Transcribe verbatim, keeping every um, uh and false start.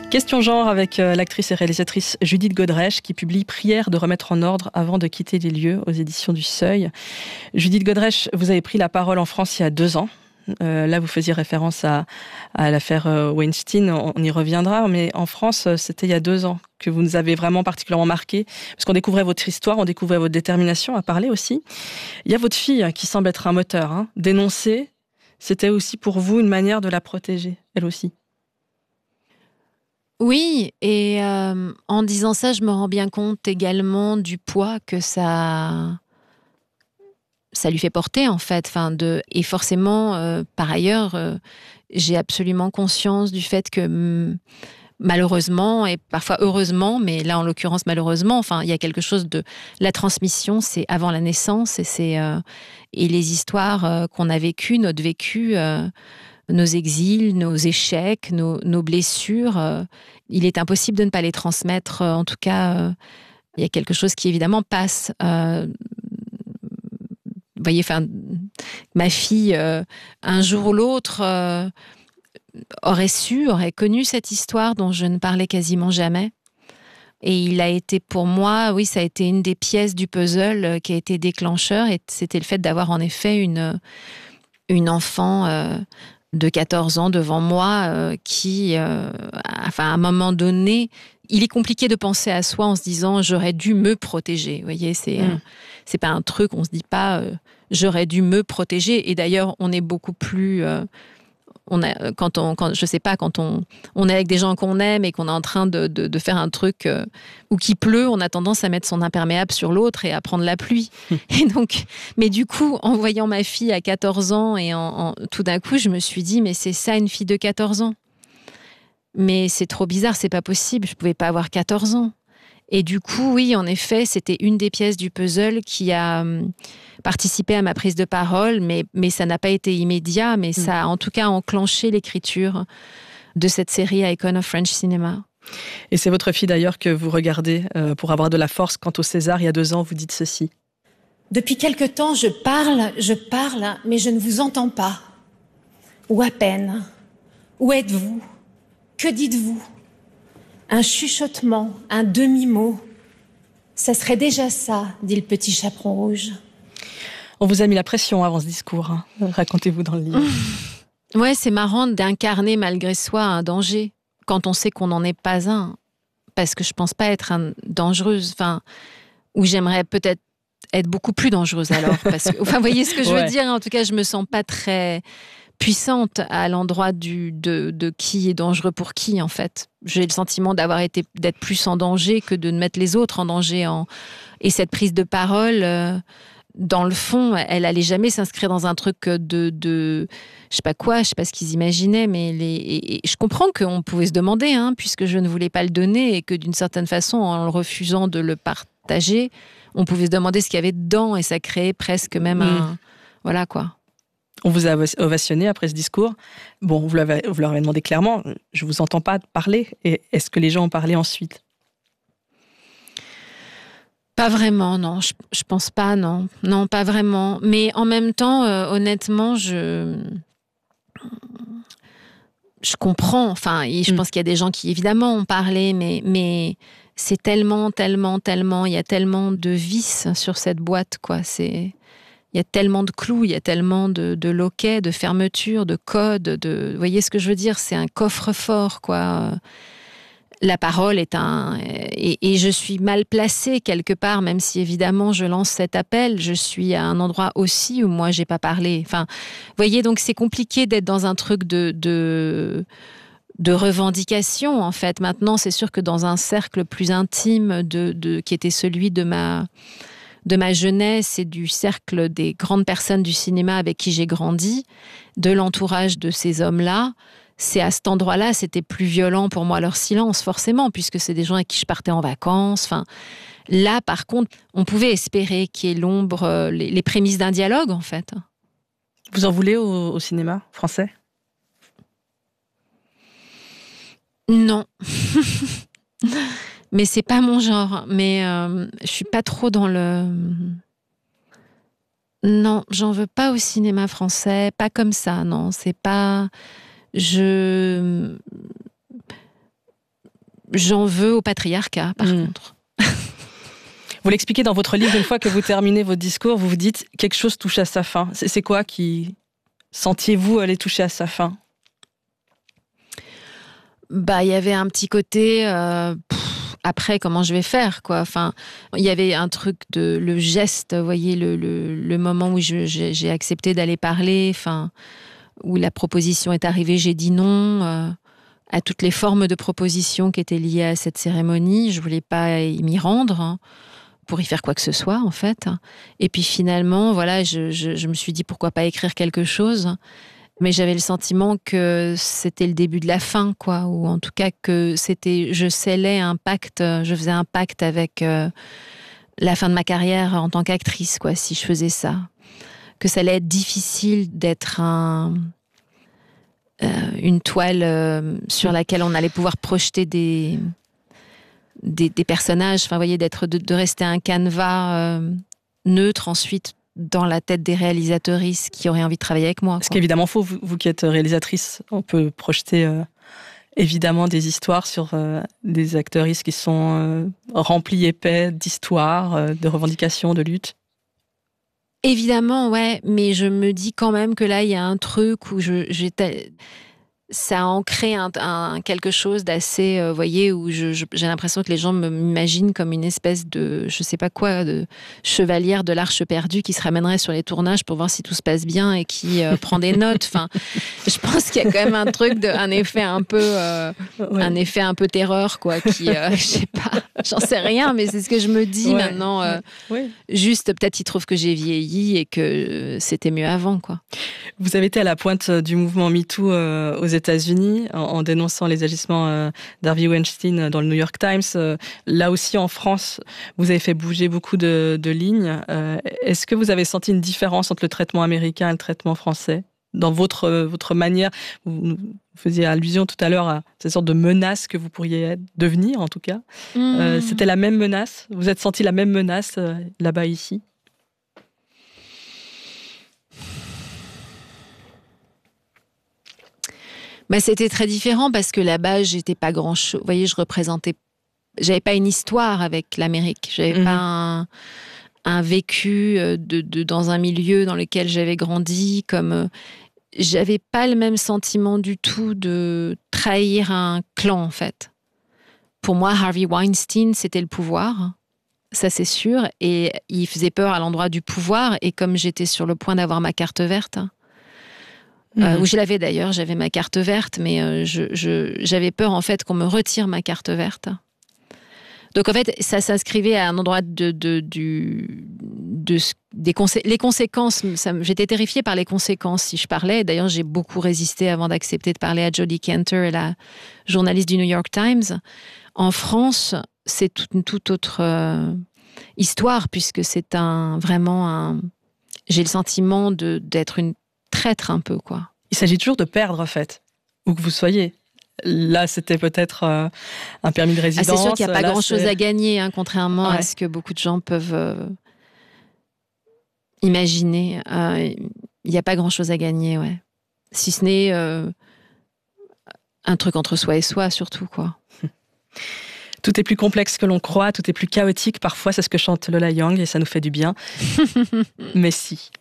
Question genre avec euh, l'actrice et réalisatrice Judith Godrèche qui publie Prière de remettre en ordre avant de quitter les lieux aux éditions du Seuil. Judith Godrèche, vous avez pris la parole en France il y a deux ans. Euh, là, vous faisiez référence à, à l'affaire euh, Weinstein, on, on y reviendra, mais en France, c'était il y a deux ans que vous nous avez vraiment particulièrement marqué, parce qu'on découvrait votre histoire, on découvrait votre détermination à parler aussi. Il y a votre fille qui semble être un moteur. Hein. Dénoncer, c'était aussi pour vous une manière de la protéger, elle aussi. Oui, et euh, en disant ça, je me rends bien compte également du poids que ça, ça lui fait porter, en fait. Enfin, de, et forcément, euh, par ailleurs, euh, j'ai absolument conscience du fait que, malheureusement, et parfois heureusement, mais là, en l'occurrence, malheureusement, enfin, il y a quelque chose de... La transmission, c'est avant la naissance, et, c'est, euh, et les histoires euh, qu'on a vécues, notre vécu... Euh, nos exils, nos échecs, nos, nos blessures, euh, il est impossible de ne pas les transmettre. En tout cas, euh, il y a quelque chose qui évidemment passe. Euh, vous voyez, enfin, ma fille, euh, un jour ou l'autre, euh, aurait su, aurait connu cette histoire dont je ne parlais quasiment jamais. Et il a été pour moi, oui, ça a été une des pièces du puzzle qui a été déclencheur. Et c'était le fait d'avoir en effet une, une enfant... Euh, de quatorze ans devant moi, euh, qui, euh, enfin, à un moment donné, il est compliqué de penser à soi en se disant « j'aurais dû me protéger ». Vous voyez, c'est, mmh. euh, c'est pas un truc, on se dit pas euh, « j'aurais dû me protéger ». Et d'ailleurs, on est beaucoup plus... Euh, on a, quand on, quand, je sais pas, quand on, on est avec des gens qu'on aime et qu'on est en train de, de, de faire un truc euh, où qu'il pleut, on a tendance à mettre son imperméable sur l'autre et à prendre la pluie. Et donc, mais du coup, en voyant ma fille à quatorze ans, et en, en, tout d'un coup, je me suis dit, mais c'est ça une fille de quatorze ans. Mais c'est trop bizarre, c'est pas possible, je pouvais pas avoir quatorze ans. Et du coup, oui, en effet, c'était une des pièces du puzzle qui a hum, participé à ma prise de parole, mais, mais ça n'a pas été immédiat, mais mmh. ça a en tout cas enclenché l'écriture de cette série Icon of French Cinema. Et c'est votre fille d'ailleurs que vous regardez euh, pour avoir de la force. Quant au César, il y a deux ans, vous dites ceci. Depuis quelque temps, je parle, je parle, mais je ne vous entends pas. Ou à peine. Où êtes-vous? Que dites-vous? Un chuchotement, un demi-mot. Ça serait déjà ça, dit le petit chaperon rouge. On vous a mis la pression avant ce discours. Hein. Racontez-vous dans le livre. Ouais, c'est marrant d'incarner malgré soi un danger quand on sait qu'on n'en est pas un. Parce que je pense pas être un dangereuse. Enfin, ou j'aimerais peut-être être beaucoup plus dangereuse alors. Parce que, enfin, vous voyez ce que je veux ouais. dire? En tout cas, je me sens pas très puissante à l'endroit du, de, de qui est dangereux pour qui, en fait. J'ai le sentiment d'avoir été, d'être plus en danger que de mettre les autres en danger. En... Et cette prise de parole, euh, dans le fond, elle allait jamais s'inscrire dans un truc de, de je sais pas quoi, je sais pas ce qu'ils imaginaient, mais les, et, et je comprends qu'on pouvait se demander, hein, puisque je ne voulais pas le donner et que d'une certaine façon, en le refusant de le partager, on pouvait se demander ce qu'il y avait dedans et ça créait presque même mmh. un... Voilà, quoi. On vous a ovationné après ce discours. Bon, vous, l'avez, vous leur avez demandé clairement, je ne vous entends pas parler. Et est-ce que les gens ont parlé ensuite? Pas vraiment, non. Je, je pense pas, non. Non, pas vraiment. Mais en même temps, euh, honnêtement, je... Je comprends. Enfin, je mmh. pense qu'il y a des gens qui, évidemment, ont parlé, mais, mais c'est tellement, tellement, tellement... Il y a tellement de vis sur cette boîte, quoi. C'est... Il y a tellement de clous, il y a tellement de, de loquets, de fermetures, de codes. De... Vous voyez ce que je veux dire? C'est un coffre-fort, quoi. La parole est un... Et, et je suis mal placée quelque part, même si évidemment je lance cet appel. Je suis à un endroit aussi où moi, j'ai pas parlé. Enfin, vous voyez, donc c'est compliqué d'être dans un truc de... de... de revendication, en fait. Maintenant, c'est sûr que dans un cercle plus intime de, de... qui était celui de ma... de ma jeunesse et du cercle des grandes personnes du cinéma avec qui j'ai grandi, de l'entourage de ces hommes-là, c'est à cet endroit-là, c'était plus violent pour moi leur silence, forcément, puisque c'est des gens avec qui je partais en vacances. Enfin, là, par contre, on pouvait espérer qu'il y ait l'ombre, les, les prémices d'un dialogue, en fait. Vous en voulez au, au cinéma français? Non. Mais c'est pas mon genre. Mais euh, je suis pas trop dans le... Non, j'en veux pas au cinéma français. Pas comme ça, non. C'est pas... Je... J'en veux au patriarcat, par mmh. contre. Vous l'expliquez dans votre livre, une fois que vous terminez votre discours, vous vous dites « quelque chose touche à sa fin ». C'est quoi qui sentiez-vous aller toucher à sa fin ? Bah, il y avait un petit côté... Euh, pff, après, comment je vais faire, quoi. Enfin, il y avait un truc de... Le geste, vous voyez, le, le, le moment où je, j'ai, j'ai accepté d'aller parler, enfin, où la proposition est arrivée, j'ai dit non... Euh, à toutes les formes de propositions qui étaient liées à cette cérémonie. Je voulais pas m'y rendre hein, pour y faire quoi que ce soit, en fait. Et puis finalement, voilà, je, je, je me suis dit pourquoi pas écrire quelque chose. Mais j'avais le sentiment que c'était le début de la fin, quoi. Ou en tout cas que c'était, je scellais un pacte, je faisais un pacte avec euh, la fin de ma carrière en tant qu'actrice, quoi, si je faisais ça. Que ça allait être difficile d'être un... Euh, une toile euh, sur laquelle on allait pouvoir projeter des, des, des personnages, enfin, vous voyez, d'être, de, de rester un canevas euh, neutre ensuite dans la tête des réalisatrices qui auraient envie de travailler avec moi. Ce qui est évidemment faux, vous, vous qui êtes réalisatrice, on peut projeter euh, évidemment des histoires sur euh, des actrices qui sont euh, remplies épais d'histoires, euh, de revendications, de luttes. Évidemment, ouais, mais je me dis quand même que là, il y a un truc où je, j'étais... ça a ancré un, un, quelque chose d'assez, euh, vous voyez, où je, je, j'ai l'impression que les gens m'imaginent comme une espèce de, je sais pas quoi, de chevalière de l'Arche perdue qui se ramènerait sur les tournages pour voir si tout se passe bien et qui euh, prend des notes. Enfin, je pense qu'il y a quand même un truc, de, un effet un peu, euh, ouais. un effet un peu terreur, quoi, qui, euh, je sais pas, j'en sais rien, mais c'est ce que je me dis ouais. maintenant. Euh, ouais. Juste, peut-être ils trouvent que j'ai vieilli et que c'était mieux avant, quoi. Vous avez été à la pointe du mouvement MeToo euh, aux États-Unis en, en dénonçant les agissements euh, d'Harvey Weinstein dans le New York Times. Euh, là aussi, en France, vous avez fait bouger beaucoup de, de lignes. Euh, est-ce que vous avez senti une différence entre le traitement américain et le traitement français dans votre, votre manière? Vous, vous faisiez allusion tout à l'heure à cette sorte de menace que vous pourriez devenir, en tout cas. Mmh. Euh, c'était la même menace? Vous êtes senti la même menace euh, là-bas, ici? Bah, c'était très différent parce que là-bas, j'étais pas grand-chose. Vous voyez, je représentais... J'avais pas une histoire avec l'Amérique. J'avais mmh. pas un, un vécu de, de, dans un milieu dans lequel j'avais grandi. Comme... J'avais pas le même sentiment du tout de trahir un clan, en fait. Pour moi, Harvey Weinstein, c'était le pouvoir. Ça, c'est sûr. Et il faisait peur à l'endroit du pouvoir. Et comme j'étais sur le point d'avoir ma carte verte... Mmh. Euh, où je l'avais d'ailleurs, j'avais ma carte verte, mais euh, je, je, j'avais peur en fait qu'on me retire ma carte verte. Donc en fait, ça s'inscrivait à un endroit de, de, du, de, des consé- les conséquences. Ça, j'étais terrifiée par les conséquences si je parlais. D'ailleurs, j'ai beaucoup résisté avant d'accepter de parler à Jodie Cantor, la journaliste du New York Times. En France, c'est toute une toute autre euh, histoire puisque c'est un vraiment un. J'ai le sentiment de, d'être une traître un peu, quoi. Il s'agit toujours de perdre, en fait, où que vous soyez. Là, c'était peut-être euh, un permis de résidence. Ah, c'est sûr qu'il n'y a pas là, grand-chose c'est... à gagner, hein, contrairement ouais. à ce que beaucoup de gens peuvent euh, imaginer. Euh, il n'y a pas grand-chose à gagner, ouais. Si ce n'est euh, un truc entre soi et soi, surtout, quoi. Tout est plus complexe que l'on croit, tout est plus chaotique. Parfois, c'est ce que chante Lola Young et ça nous fait du bien. Mais si.